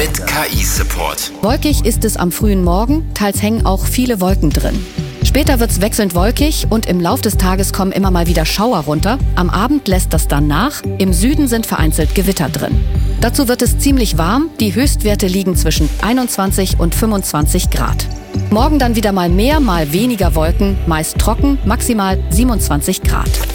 mit KI-Support. Wolkig ist es am frühen Morgen, teils hängen auch viele Wolken drin. Später wird es wechselnd wolkig und im Lauf des Tages kommen immer mal wieder Schauer runter. Am Abend lässt das dann nach. Im Süden sind vereinzelt Gewitter drin. Dazu wird es ziemlich warm. Die Höchstwerte liegen zwischen 21 und 25 Grad. Morgen dann wieder mal mehr, mal weniger Wolken, meist trocken, maximal 27 Grad.